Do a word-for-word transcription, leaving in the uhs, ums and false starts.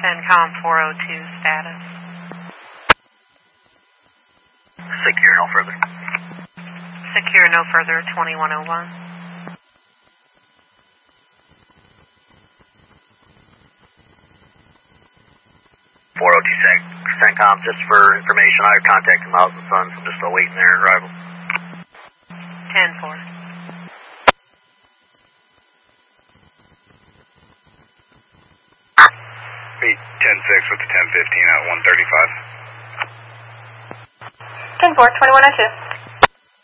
CENTCOM four oh two status. Secure no further. Secure no further, twenty-one oh one. four oh two CENTCOM, just for information, I contacted Miles and Sons. I'm just awaiting their arrival. ten four. Eight ten six with the ten fifteen at one thirty-five. ten four, twenty-one oh two.